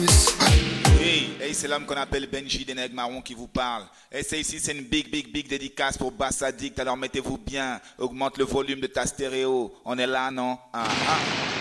Hey, c'est l'homme qu'on appelle Benji des Nègres Marrons qui vous parle. Et c'est ici, c'est une big dédicace pour Bassadik. Alors mettez-vous bien, augmente le volume de ta stéréo. On est là, non? Ah, ah.